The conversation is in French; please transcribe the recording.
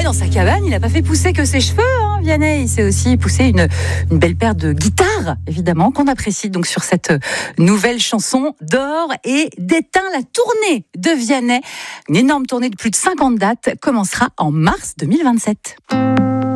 dans sa cabane, il n'a pas fait pousser que ses cheveux, hein, Vianney. Il s'est aussi poussé une belle paire de guitares, évidemment, qu'on apprécie donc sur cette nouvelle chanson d'Or et d'éteint. La tournée de Vianney, une énorme tournée de plus de 50 dates, commencera en mars 2027.